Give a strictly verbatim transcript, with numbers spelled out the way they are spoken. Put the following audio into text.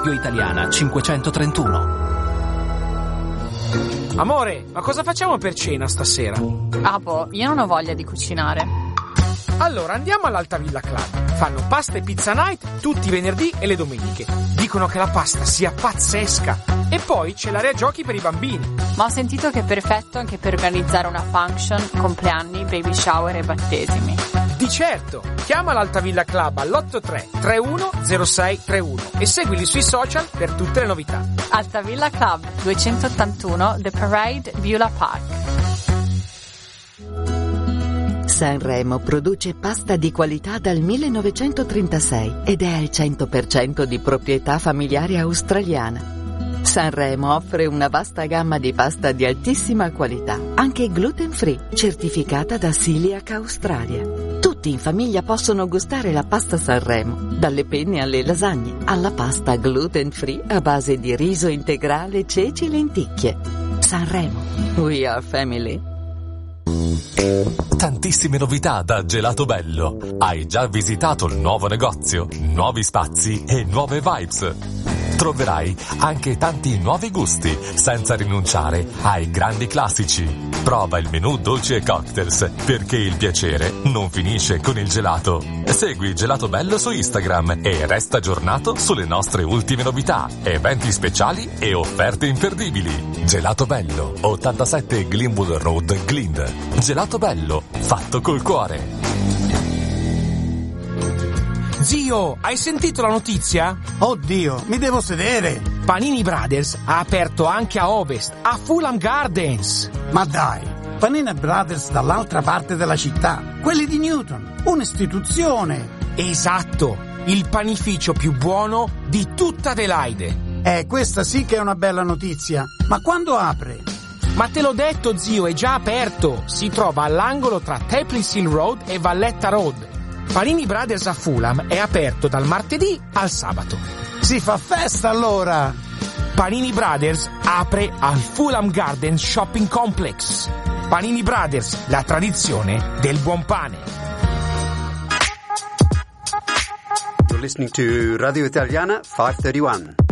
Via Italiana cinquecentotrentuno. Amore, ma cosa facciamo per cena stasera? Ah boh, io non ho voglia di cucinare. Allora andiamo all'Alta Villa Club. Fanno pasta e pizza night tutti i venerdì e le domeniche. Dicono che la pasta sia pazzesca. E poi c'è l'area giochi per i bambini. Ma ho sentito che è perfetto anche per organizzare una function, compleanni, baby shower e battesimi. Di certo! Chiama l'Alta Villa Club all'otto tre tre uno zero sei tre uno e seguili sui social per tutte le novità. Alta Villa Club, duecentottantuno The Parade, Beulah Park. Sanremo produce pasta di qualità dal millenovecentotrentasei ed è al cento per cento di proprietà familiare australiana. Sanremo offre una vasta gamma di pasta di altissima qualità, anche gluten free, certificata da Celiac Australia. Tutti in famiglia possono gustare la pasta Sanremo, dalle penne alle lasagne, alla pasta gluten free a base di riso integrale, ceci e lenticchie. Sanremo, we are family. Tantissime novità da Gelato Bello. Hai già visitato il nuovo negozio, nuovi spazi e nuove vibes. Troverai anche tanti nuovi gusti, senza rinunciare ai grandi classici. Prova il menù dolci e cocktails, perché il piacere non finisce con il gelato. Segui Gelato Bello su Instagram e resta aggiornato sulle nostre ultime novità, eventi speciali e offerte imperdibili. Gelato Bello, ottantasette Glenwood Road, Glynde. Gelato Bello, fatto col cuore. Zio, hai sentito la notizia? Oddio, mi devo sedere. Panini Brothers ha aperto anche a Ovest, a Fulham Gardens. Ma dai, Panini Brothers dall'altra parte della città, quelli di Newton, un'istituzione. Esatto, il panificio più buono di tutta Adelaide. Eh, questa sì che è una bella notizia. Ma quando apre? Ma te l'ho detto, zio, è già aperto. Si trova all'angolo tra Tapley Hill Road e Valletta Road. Panini Brothers a Fulham è aperto dal martedì al sabato. Si fa festa allora! Panini Brothers apre al Fulham Gardens Shopping Complex. Panini Brothers, la tradizione del buon pane. You're listening to Radio Italiana five thirty-one.